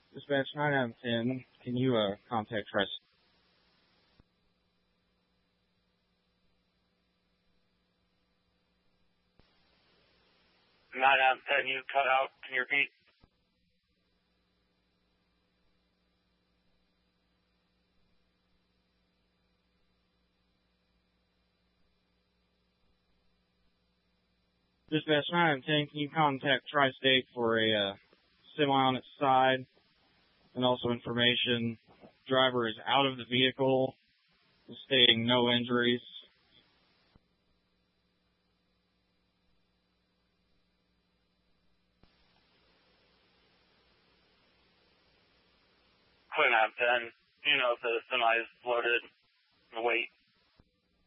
Dispatch 9 out of 10. Can you contact Tri? 9 out of 10, you cut out. Can you repeat? Dispatch 9 out of 10. Can you contact Tri-State for a semi on its side? And also information. Driver is out of the vehicle, stating no injuries. Quinn out of 10. Do you know if the semi is loaded? The weight?